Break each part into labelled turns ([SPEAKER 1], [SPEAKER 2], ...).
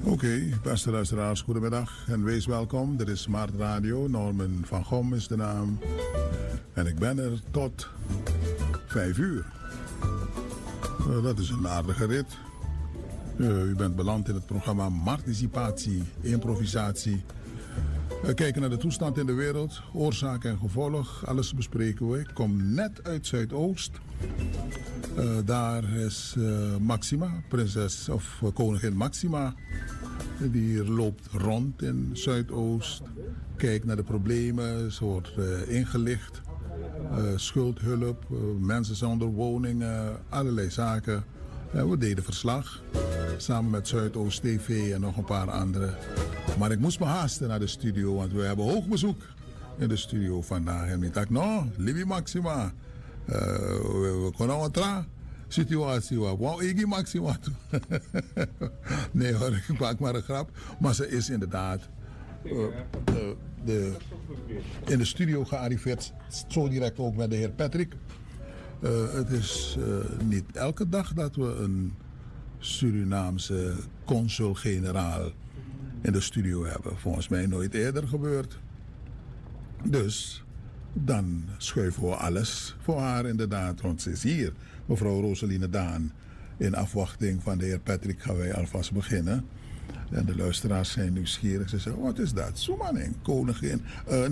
[SPEAKER 1] Oké, beste luisteraars, goedemiddag en wees welkom. Dit is Smart Radio, Norman van Gom is de naam. En ik ben er tot 5 uur. Dat is een aardige rit. U bent beland in het programma Marticipatie, Improvisatie. We kijken naar de toestand in de wereld, oorzaak en gevolg. Alles bespreken we. Ik kom net uit Zuidoost. Daar is Maxima, prinses of koningin Maxima. Die loopt rond in Zuidoost. Kijkt naar de problemen. Ze wordt ingelicht. Schuldhulp, mensen zonder woningen, allerlei zaken. We deden verslag. Samen met Zuidoost TV en nog een paar anderen. Maar ik moest me haasten naar de studio, want we hebben hoog bezoek in de studio vandaag. En ik dacht, nou, Libby Maxima, we kunnen wat tra situatie. Wauw, ik Maxima. Nee hoor, ik maak maar een grap. Maar ze is inderdaad in de studio gearriveerd, zo direct ook met de heer Patrick. Het is niet elke dag dat we een Surinaamse consul-generaal in de studio hebben. Volgens mij nooit eerder gebeurd. Dus dan schuiven we alles voor haar inderdaad. Want ze is hier, mevrouw Roseline Daan. In afwachting van de heer Patrick gaan wij alvast beginnen. En de luisteraars zijn nieuwsgierig. Ze zeggen, wat is dat? Soemaning, koningin.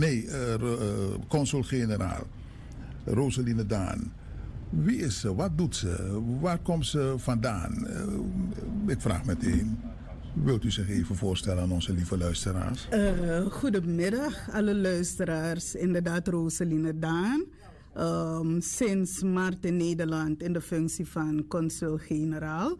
[SPEAKER 1] Consul-generaal. Roseline Daan. Wie is ze? Wat doet ze? Waar komt ze vandaan? Ik vraag meteen. Wilt u zich even voorstellen aan onze lieve luisteraars?
[SPEAKER 2] Goedemiddag, alle luisteraars. Inderdaad, Roseline Daan. Sinds maart in Nederland in de functie van consul-generaal.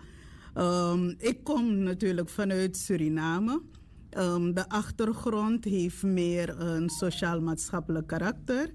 [SPEAKER 2] Ik kom natuurlijk vanuit Suriname. De achtergrond heeft meer een sociaal-maatschappelijk karakter.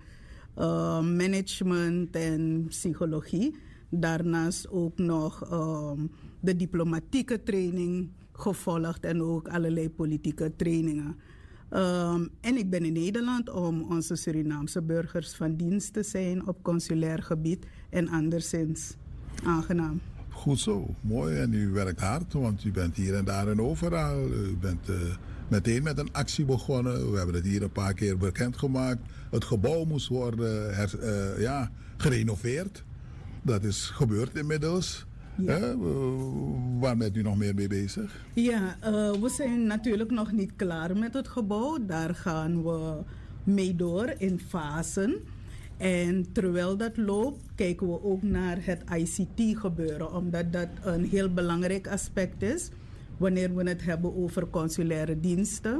[SPEAKER 2] Management en psychologie. Daarnaast ook nog de diplomatieke training gevolgd en ook allerlei politieke trainingen. En ik ben in Nederland om onze Surinaamse burgers van dienst te zijn op consulair gebied en anderszins. Aangenaam.
[SPEAKER 1] Goed zo, mooi. En u werkt hard, want u bent hier en daar en overal. U bent meteen met een actie begonnen. We hebben het hier een paar keer bekendgemaakt. Het gebouw moest worden gerenoveerd. Dat is gebeurd inmiddels. Ja. Waar bent u nog meer mee bezig?
[SPEAKER 2] Ja, we zijn natuurlijk nog niet klaar met het gebouw. Daar gaan we mee door in fasen. En terwijl dat loopt, kijken we ook naar het ICT-gebeuren. Omdat dat een heel belangrijk aspect is. Wanneer we het hebben over consulaire diensten.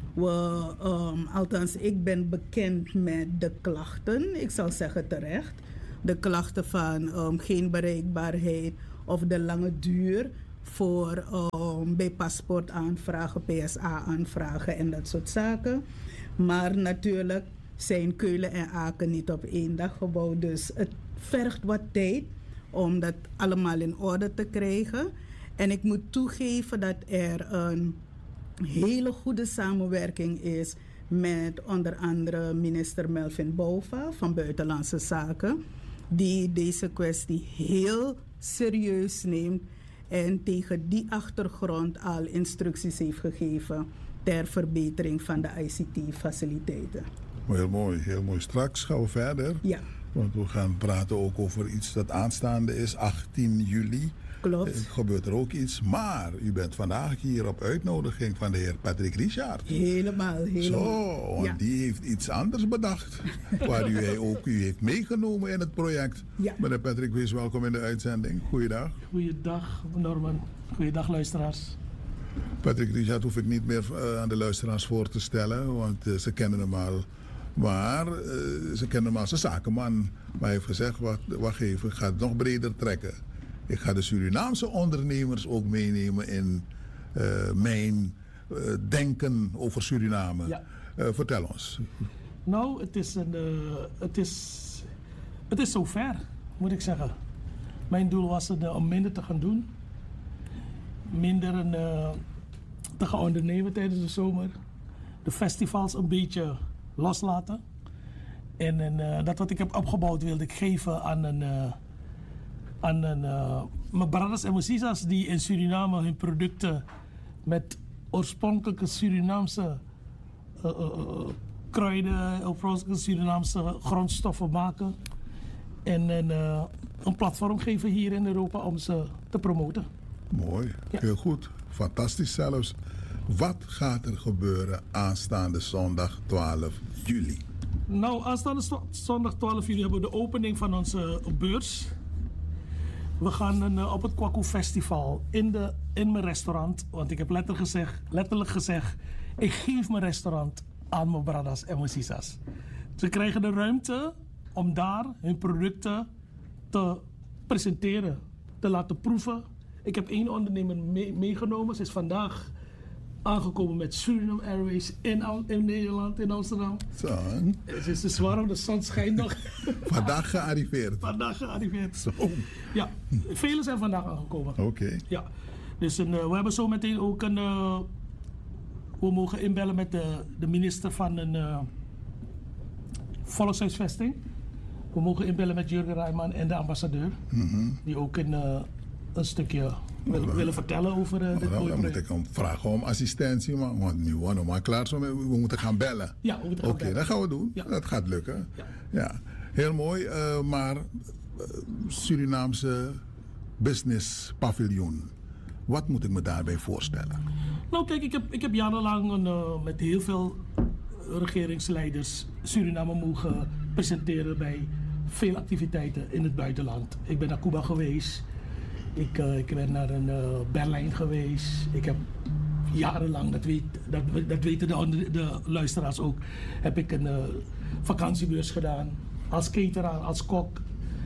[SPEAKER 2] Althans, ik ben bekend met de klachten. Ik zal zeggen terecht. De klachten van geen bereikbaarheid of de lange duur voor bij paspoortaanvragen, PSA-aanvragen en dat soort zaken. Maar natuurlijk zijn Keulen en Aken niet op één dag gebouwd. Dus het vergt wat tijd om dat allemaal in orde te krijgen. En ik moet toegeven dat er een hele goede samenwerking is met onder andere minister Melvin Bouva van Buitenlandse Zaken. Die deze kwestie heel serieus neemt en tegen die achtergrond al instructies heeft gegeven ter verbetering van de ICT-faciliteiten.
[SPEAKER 1] Heel mooi, heel mooi. Straks gaan we verder.
[SPEAKER 2] Ja.
[SPEAKER 1] Want we gaan praten ook over iets dat aanstaande is, 18 juli.
[SPEAKER 2] Klopt.
[SPEAKER 1] Gebeurt er ook iets. Maar u bent vandaag hier op uitnodiging van de heer Patrick Richard.
[SPEAKER 2] Helemaal.
[SPEAKER 1] Zo, want die heeft iets anders bedacht. Waar u ook heeft meegenomen in het project.
[SPEAKER 2] Ja.
[SPEAKER 1] Meneer Patrick, wees welkom in de uitzending. Goeiedag.
[SPEAKER 3] Goeiedag, Norman. Goeiedag, luisteraars.
[SPEAKER 1] Patrick Richard hoef ik niet meer aan de luisteraars voor te stellen, want ze kennen hem al. Maar ze kennen hem als een zakenman. Maar hij heeft gezegd, wacht even, ik ga het nog breder trekken. Ik ga de Surinaamse ondernemers ook meenemen in mijn denken over Suriname.
[SPEAKER 3] Ja.
[SPEAKER 1] Vertel ons.
[SPEAKER 3] Nou, het is zover, moet ik zeggen. Mijn doel was om minder te gaan doen. Minder te gaan ondernemen tijdens de zomer. De festivals een beetje loslaten. En dat wat ik heb opgebouwd wilde ik geven aan mijn brothers en mijn sisters die in Suriname hun producten met oorspronkelijke Surinaamse kruiden, oorspronkelijke Surinaamse grondstoffen maken. En een platform geven hier in Europa om ze te promoten.
[SPEAKER 1] Mooi,
[SPEAKER 3] Ja.
[SPEAKER 1] heel goed. Fantastisch zelfs. Wat gaat er gebeuren aanstaande zondag 12 juli?
[SPEAKER 3] Nou, aanstaande zondag 12 juli hebben we de opening van onze beurs. We gaan op het Kwaku Festival in mijn restaurant. Want ik heb letterlijk gezegd, ik geef mijn restaurant aan mijn bradas en mijn sisas. Ze krijgen de ruimte om daar hun producten te presenteren, te laten proeven. Ik heb één ondernemer meegenomen. Ze is vandaag aangekomen met Suriname Airways in Nederland, in Amsterdam.
[SPEAKER 1] Zo, hè?
[SPEAKER 3] Het is warm, de zon schijnt nog.
[SPEAKER 1] Vandaag gearriveerd.
[SPEAKER 3] Vandaag gearriveerd.
[SPEAKER 1] Zo,
[SPEAKER 3] Ja, velen zijn vandaag aangekomen.
[SPEAKER 1] oké.
[SPEAKER 3] Ja, dus we hebben zo meteen ook we mogen inbellen met de minister van Volkshuisvesting. We mogen inbellen met Jurgen Rijman en de ambassadeur. Die ook een stukje willen vertellen over dit
[SPEAKER 1] Nou,
[SPEAKER 3] mooie
[SPEAKER 1] dan moet
[SPEAKER 3] project.
[SPEAKER 1] ik hem vragen om assistentie, man. Want nu worden we maar klaar. We moeten gaan bellen.
[SPEAKER 3] Ja, we moeten gaan
[SPEAKER 1] Oké,
[SPEAKER 3] bellen.
[SPEAKER 1] dat gaan we doen.
[SPEAKER 3] Ja.
[SPEAKER 1] Dat gaat lukken.
[SPEAKER 3] Ja.
[SPEAKER 1] Ja. Heel mooi. Maar Surinaamse business paviljoen. Wat moet ik me daarbij voorstellen?
[SPEAKER 3] Nou kijk, ik heb jarenlang met heel veel regeringsleiders Suriname mogen presenteren bij veel activiteiten in het buitenland. Ik ben naar Cuba geweest. Ik ben naar Berlijn geweest. Ik heb jarenlang, dat weten de luisteraars ook, heb ik een vakantiebeurs gedaan. Als cateraar, als kok.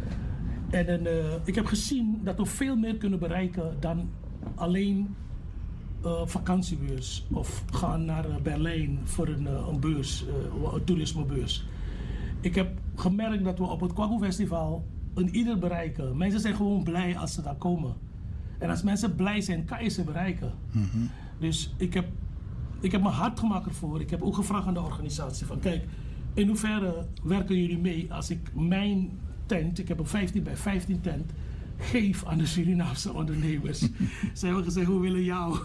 [SPEAKER 3] En ik heb gezien dat we veel meer kunnen bereiken dan alleen vakantiebeurs. Of gaan naar Berlijn voor een beurs, een toerismebeurs. Ik heb gemerkt dat we op het Kwaku Festival een ieder bereiken. Mensen zijn gewoon blij als ze daar komen. En als mensen blij zijn, kan je ze bereiken. Dus ik heb me hard gemaakt ervoor. Ik heb ook gevraagd aan de organisatie van kijk, in hoeverre werken jullie mee als ik mijn tent, ik heb een 15 bij 15 tent, geef aan de Surinaamse ondernemers. Ze hebben gezegd, we willen jou.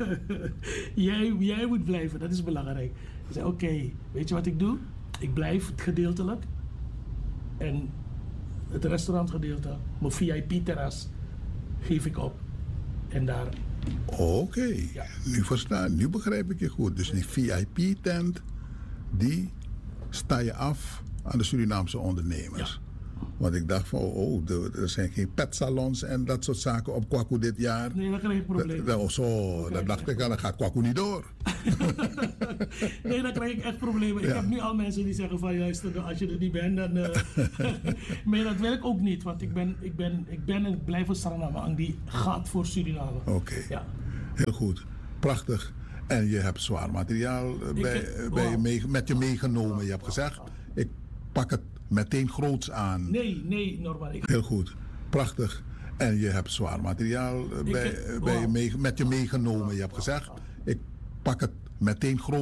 [SPEAKER 3] jij moet blijven, dat is belangrijk. Ze zei, oké, weet je wat ik doe? Ik blijf gedeeltelijk. En het restaurantgedeelte, mijn VIP-terras, geef ik op. En daar...
[SPEAKER 1] Oké,
[SPEAKER 3] Ja.
[SPEAKER 1] nu begrijp ik je goed. Dus die VIP-tent, die sta je af aan de Surinaamse ondernemers. Want ik dacht van, er zijn geen petsalons en dat soort zaken op Kwaku dit jaar.
[SPEAKER 3] Nee, dan krijg ik problemen.
[SPEAKER 1] Dat dacht ik al, dan gaat Kwaku niet door.
[SPEAKER 3] Nee, dan krijg ik echt problemen. Ik
[SPEAKER 1] Ja.
[SPEAKER 3] heb nu al mensen die zeggen van luister, als je er niet bent, dan... maar dat wil ik ook niet, want ik ben en ik blijf een Suriname die gaat voor Suriname.
[SPEAKER 1] Oké,
[SPEAKER 3] Ja.
[SPEAKER 1] heel goed. Prachtig. En je hebt zwaar materiaal met je meegenomen. Je hebt gezegd, ik pak het meteen groots aan.
[SPEAKER 3] Nee, Norman.
[SPEAKER 1] Heel goed. Prachtig. En je hebt zwaar materiaal met je meegenomen. Je hebt gezegd, ik pak het meteen groot